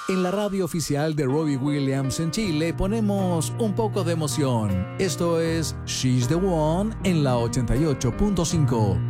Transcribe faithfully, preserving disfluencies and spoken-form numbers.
En la radio oficial de Robbie Williams en Chile ponemos un poco de emoción. Esto es She's the One en la ochenta y ocho punto cinco.